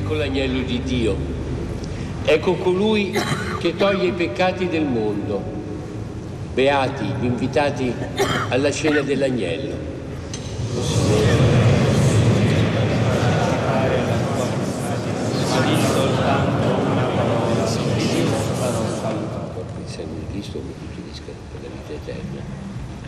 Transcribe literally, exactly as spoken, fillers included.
Ecco l'agnello di Dio. Ecco colui che toglie i peccati del mondo. Beati gli invitati alla cena dell'agnello. Il sangue di Cristo mi purifica per la vita eterna.